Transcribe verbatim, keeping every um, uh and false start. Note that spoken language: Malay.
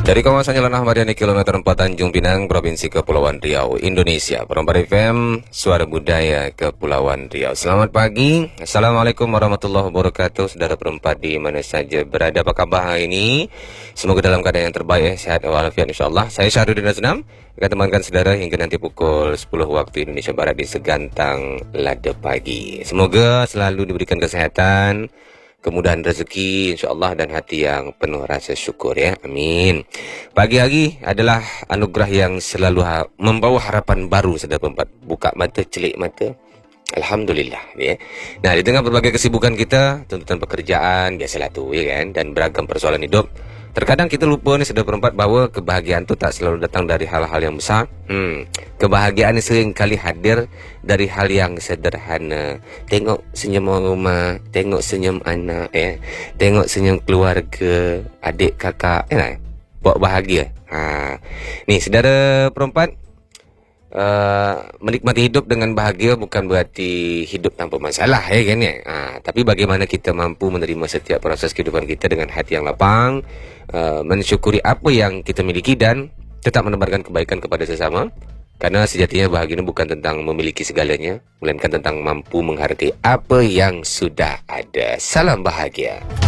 Dari kawasan Jalan Ahmad Yani kilometer empat Tanjung Pinang, Provinsi Kepulauan Riau, Indonesia. Perempat F M, Suara Budaya Kepulauan Riau. Selamat pagi, Assalamualaikum warahmatullahi wabarakatuh. Saudara perempat di mana saja berada, apa kabar hari ini? Semoga dalam keadaan yang terbaik, sehat walafiat insyaAllah. Saya Syahrudin Asnam akan temankan saudara hingga nanti pukul sepuluh waktu Indonesia Barat di Segantang Lada Pagi. Semoga selalu diberikan kesehatan, kemudahan rezeki insyaAllah, dan hati yang penuh rasa syukur ya, amin. Pagi hari adalah anugerah yang selalu ha membawa harapan baru. Saudara perempat, buka mata, celik mata, alhamdulillah ya. Nah, di tengah berbagai kesibukan kita, tuntutan pekerjaan, biasalah tu ya kan, dan beragam persoalan hidup, terkadang kita lupa nih saudara perempat bahwa kebahagiaan tu tak selalu datang dari hal-hal yang besar. Hmm, kebahagiaan sering kali hadir dari hal yang sederhana. Tengok senyum orang rumah, tengok senyum anak, eh, tengok senyum keluarga, adik kakak, eh, buat bahagia. Ha, nih saudara perempat, Uh, menikmati hidup dengan bahagia bukan berarti hidup tanpa masalah ya kan ya. Uh, tapi bagaimana kita mampu menerima setiap proses kehidupan kita dengan hati yang lapang, uh, mensyukuri apa yang kita miliki dan tetap menebarkan kebaikan kepada sesama. Karena sejatinya bahagia bukan tentang memiliki segalanya, melainkan tentang mampu menghargai apa yang sudah ada. Salam bahagia.